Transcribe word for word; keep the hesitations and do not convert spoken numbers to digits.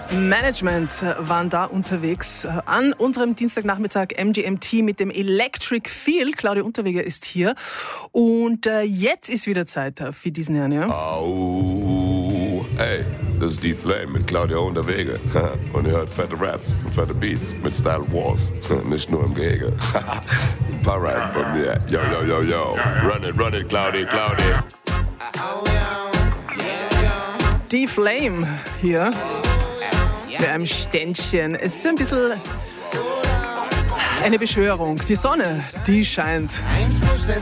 Management waren da unterwegs an unserem Dienstagnachmittag M G M T mit dem Electric Feel. Claudia Unterweger ist hier und äh, jetzt ist wieder Zeit für diesen Herrn, ja? Au, hey, das ist die Flame mit Claudia Unterweger und ihr hört fette Raps und fette Beats mit Style Wars, nicht nur im Gehege. Ein paar Raps von mir, yo, yo, yo, yo, run it, run it, Claudia, Claudia. Die Flame hier mit einem Ständchen. Es ist ein bisschen eine Beschwörung. Die Sonne, die scheint.